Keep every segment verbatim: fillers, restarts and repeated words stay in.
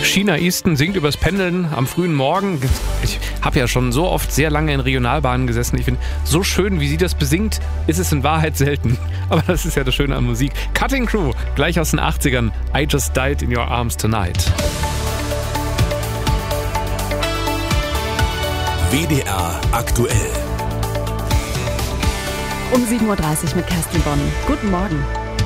Sheena Easton singt übers Pendeln am frühen Morgen. Ich habe ja schon so oft sehr lange in Regionalbahnen gesessen. Ich finde, so schön, wie sie das besingt, ist es in Wahrheit selten. Aber das ist ja das Schöne an Musik. Cutting Crew, gleich aus den achtzigern. I Just Died in Your Arms Tonight. W D R aktuell. Um sieben Uhr dreißig mit Kerstin Bonn. Guten Morgen.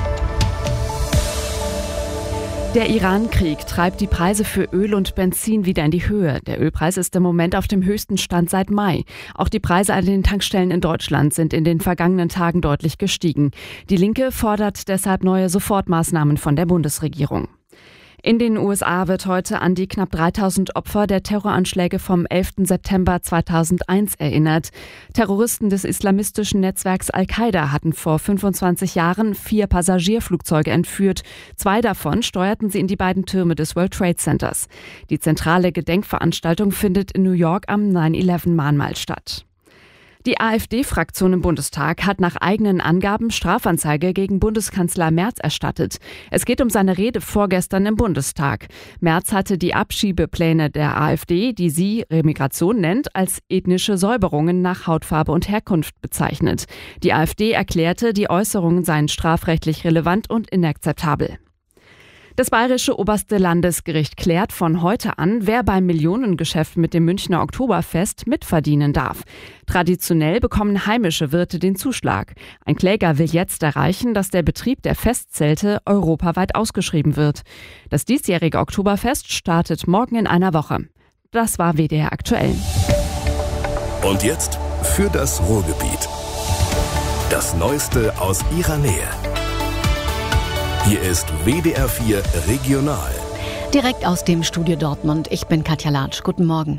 Der Iran-Krieg treibt die Preise für Öl und Benzin wieder in die Höhe. Der Ölpreis ist im Moment auf dem höchsten Stand seit Mai. Auch die Preise an den Tankstellen in Deutschland sind in den vergangenen Tagen deutlich gestiegen. Die Linke fordert deshalb neue Sofortmaßnahmen von der Bundesregierung. In den U S A wird heute an die knapp dreitausend Opfer der Terroranschläge vom elften September zweitausendeins erinnert. Terroristen des islamistischen Netzwerks Al-Qaida hatten vor fünfundzwanzig Jahren vier Passagierflugzeuge entführt. Zwei davon steuerten sie in die beiden Türme des World Trade Centers. Die zentrale Gedenkveranstaltung findet in New York am nine eleven Mahnmal statt. Die AfD-Fraktion im Bundestag hat nach eigenen Angaben Strafanzeige gegen Bundeskanzler Merz erstattet. Es geht um seine Rede vorgestern im Bundestag. Merz hatte die Abschiebepläne der AfD, die sie Remigration nennt, als ethnische Säuberungen nach Hautfarbe und Herkunft bezeichnet. Die AfD erklärte, die Äußerungen seien strafrechtlich relevant und inakzeptabel. Das Bayerische Oberste Landesgericht klärt von heute an, wer beim Millionengeschäft mit dem Münchner Oktoberfest mitverdienen darf. Traditionell bekommen heimische Wirte den Zuschlag. Ein Kläger will jetzt erreichen, dass der Betrieb der Festzelte europaweit ausgeschrieben wird. Das diesjährige Oktoberfest startet morgen in einer Woche. Das war W D R aktuell. Und jetzt für das Ruhrgebiet. Das Neueste aus ihrer Nähe. Hier ist W D R vier Regional. Direkt aus dem Studio Dortmund. Ich bin Katja Latsch. Guten Morgen.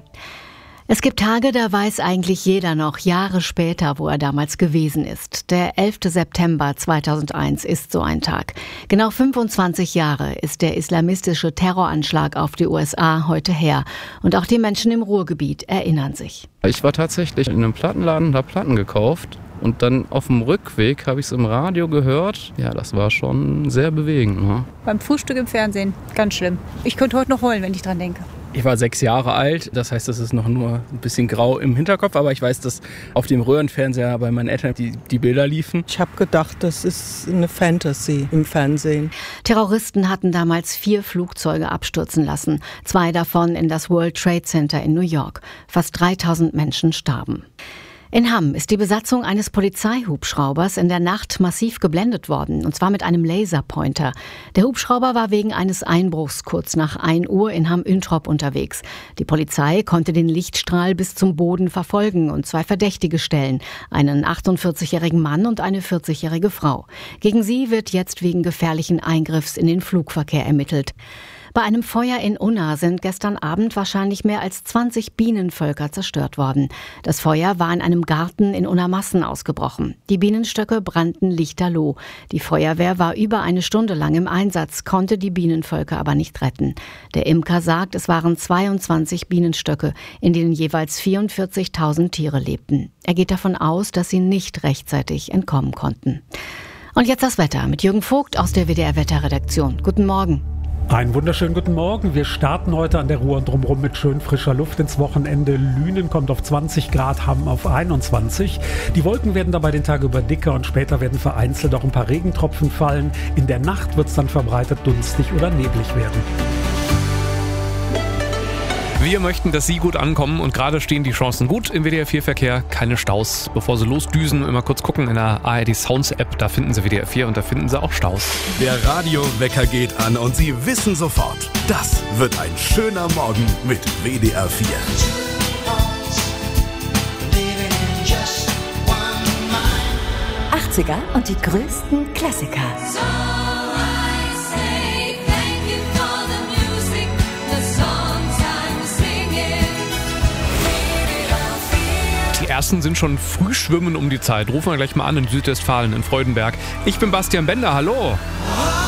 Es gibt Tage, da weiß eigentlich jeder noch, Jahre später, wo er damals gewesen ist. Der elfte September zweitausendeins ist so ein Tag. Genau fünfundzwanzig Jahre ist der islamistische Terroranschlag auf die U S A heute her. Und auch die Menschen im Ruhrgebiet erinnern sich. Ich war tatsächlich in einem Plattenladen und habe Platten gekauft. Und dann auf dem Rückweg habe ich es im Radio gehört. Ja, das war schon sehr bewegend. Ne? Beim Frühstück im Fernsehen, ganz schlimm. Ich könnte heute noch heulen, wenn ich dran denke. Ich war sechs Jahre alt, das heißt, das ist noch nur ein bisschen grau im Hinterkopf, aber ich weiß, dass auf dem Röhrenfernseher bei meinen Eltern die, die Bilder liefen. Ich habe gedacht, das ist eine Fantasy im Fernsehen. Terroristen hatten damals vier Flugzeuge abstürzen lassen, zwei davon in das World Trade Center in New York. Fast dreitausend Menschen starben. In Hamm ist die Besatzung eines Polizeihubschraubers in der Nacht massiv geblendet worden, und zwar mit einem Laserpointer. Der Hubschrauber war wegen eines Einbruchs kurz nach ein Uhr in Hamm-Üntrop unterwegs. Die Polizei konnte den Lichtstrahl bis zum Boden verfolgen und zwei Verdächtige stellen, einen achtundvierzigjährigen Mann und eine vierzigjährige Frau. Gegen sie wird jetzt wegen gefährlichen Eingriffs in den Flugverkehr ermittelt. Bei einem Feuer in Unna sind gestern Abend wahrscheinlich mehr als zwanzig Bienenvölker zerstört worden. Das Feuer war in einem Garten in Unnamassen ausgebrochen. Die Bienenstöcke brannten lichterloh. Die Feuerwehr war über eine Stunde lang im Einsatz, konnte die Bienenvölker aber nicht retten. Der Imker sagt, es waren zweiundzwanzig Bienenstöcke, in denen jeweils vierundvierzigtausend Tiere lebten. Er geht davon aus, dass sie nicht rechtzeitig entkommen konnten. Und jetzt das Wetter mit Jürgen Vogt aus der W D R-Wetterredaktion. Guten Morgen. Einen wunderschönen guten Morgen. Wir starten heute an der Ruhr und drumherum mit schön frischer Luft ins Wochenende. Lünen kommt auf zwanzig Grad, Hamm auf einundzwanzig. Die Wolken werden dabei den Tag über dicker und später werden vereinzelt auch ein paar Regentropfen fallen. In der Nacht wird es dann verbreitet dunstig oder neblig werden. Wir möchten, dass Sie gut ankommen, und gerade stehen die Chancen gut im W D R vier Verkehr. Keine Staus. Bevor Sie losdüsen, immer kurz gucken in der A R D Sounds App. Da finden Sie W D R vier und da finden Sie auch Staus. Der Radiowecker geht an und Sie wissen sofort, das wird ein schöner Morgen mit W D R vier. achtziger und die größten Klassiker. Die ersten sind schon früh schwimmen um die Zeit. Rufen wir gleich mal an in Südwestfalen, in Freudenberg. Ich bin Bastian Bender, hallo.